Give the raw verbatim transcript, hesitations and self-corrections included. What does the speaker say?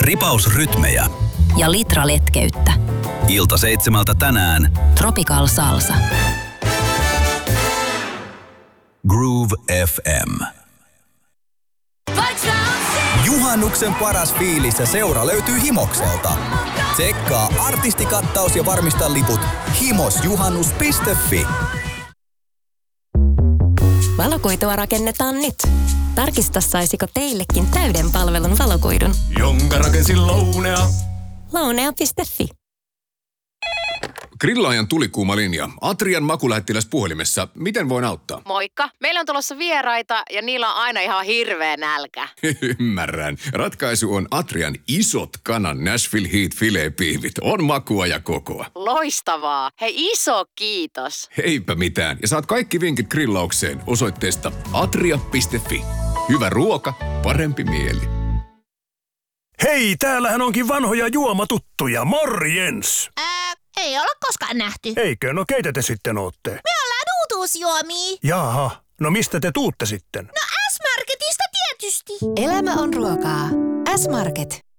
Ripausrytmejä ja litra letkeyttä. Ilta seitsemältä tänään Tropical Salsa. Groove F M. Juhannuksen paras fiilis ja seura löytyy Himokselta. Tsekkaa artistikattaus ja varmista liput himosjuhannus piste fi. Valokuitua rakennetaan nyt. Tarkista, saisiko teillekin täyden palvelun valokuidun. Jonka rakensin Lounea. Lounea piste fi. Grillaajan tulikuuma linja. Atrian makulähettiläs puhelimessa. Miten voin auttaa? Moikka. Meillä on tulossa vieraita ja niillä on aina ihan hirveä nälkä. Ymmärrän. Ratkaisu on Atrian isot kanan Nashville Heat filet-piivit. On makua ja kokoa. Loistavaa. Hei, iso kiitos. Heipä mitään. Ja saat kaikki vinkit grillaukseen osoitteesta atria piste fi. Hyvä ruoka, parempi mieli. Hei, täällähän onkin vanhoja juomatuttuja. Morjens! Ää, ei olla koskaan nähty. Eikö? No keitä te sitten ootte? Me ollaan uutuusjuomia. Jaha, no mistä te tuutte sitten? No S-Marketista tietysti. Elämä on ruokaa. S-Market.